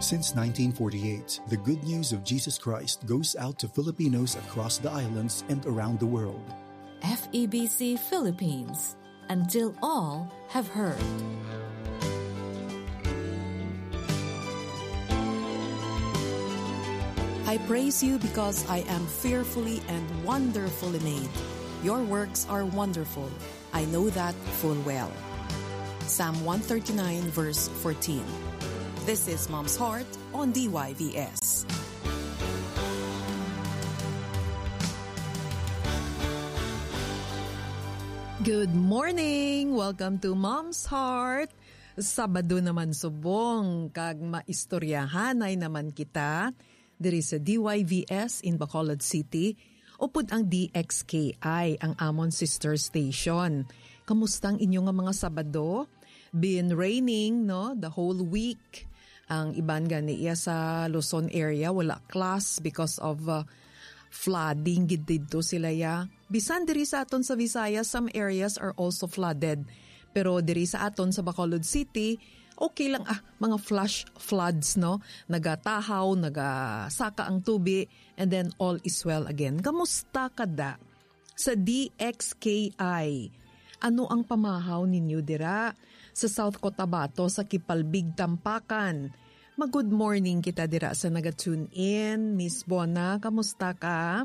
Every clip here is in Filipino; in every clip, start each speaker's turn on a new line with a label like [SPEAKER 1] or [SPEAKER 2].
[SPEAKER 1] Since 1948, the good news of Jesus Christ goes out to Filipinos across the islands and around the world.
[SPEAKER 2] FEBC Philippines, until all have heard.
[SPEAKER 3] I praise you because I am fearfully and wonderfully made. Your works are wonderful. I know that full well. Psalm 139 verse 14. This is Mom's Heart on DYVS.
[SPEAKER 4] Good morning! Welcome to Mom's Heart. Sabado naman subong, kag maistoryahanay naman kita diri sa DYVS in Bacolod City, upod ang DXKI, ang Amon Sister Station. Kamustang inyo nga mga Sabado? Been raining, no? The whole week. Ang iban gani iya sa Luzon area, wala class because of flooding. Dito sila ya. Bisan diri sa aton sa Visayas, some areas are also flooded. Pero diri sa aton sa Bacolod City, okay lang mga flash floods, no? Nagatahaw, nagasaka ang tubi, and then all is well again. Kamusta kada sa DXKI? Ano ang pamahaw ninyo dira sa South Cotabato sa Kipalbig, Tampakan? Mag-good morning kita dira sa naga-tune in. Miss Bona, kamusta ka?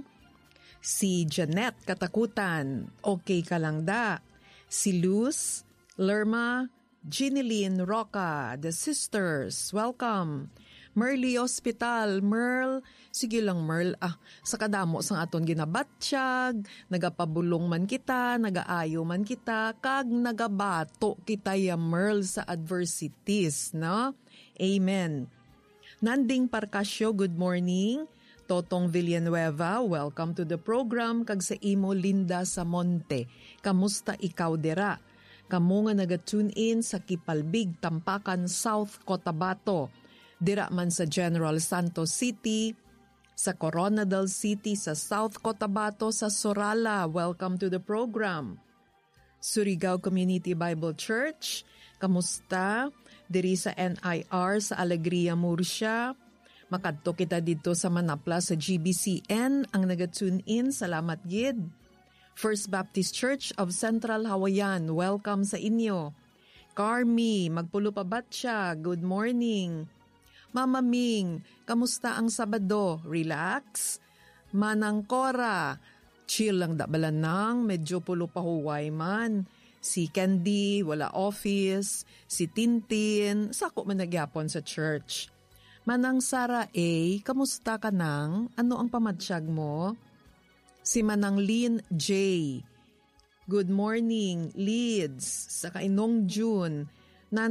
[SPEAKER 4] Si Janet Katakutan, okay ka lang da? Si Luz, Lerma, Ginilyn Roca, the sisters, welcome. Merly Hospital, Merl, sige lang Merl, sa kadamo sang aton ginabatsyag, nagapabulong man kita, nagaayo man kita, kag nagabato kita ya Merl sa adversities, no? Amen. Nanding Parcasio, good morning. Totong Villanueva, welcome to the program. Kag sa imo Linda Samonte, kamusta ikaw dira? Kamu nga naga-tune in sa Kipalbig, Tampakan, South Cotabato. Dira man sa General Santos City, sa Coronadal City, sa South Cotabato, sa Sorala. Welcome to the program. Surigao Community Bible Church, kamusta? Diri sa NIR sa Alegria, Murcia. Makadto kita dito sa Manapla sa GBCN ang naga-tune in. Salamat gid. First Baptist Church of Central Hawaiian, welcome sa inyo. Carmi, magpulo pa batya, good morning. Mama Ming, kamusta ang Sabado? Relax? Manang Cora, chill lang dabalan nang, medyo pulo pa huway man. Si Candy, wala office. Si Tintin, sako man nagyapon sa church. Manang Sara A, kamusta ka nang? Ano ang pamatsyag mo? Si Manang Lynn J, good morning, Leeds, sa Kainong June.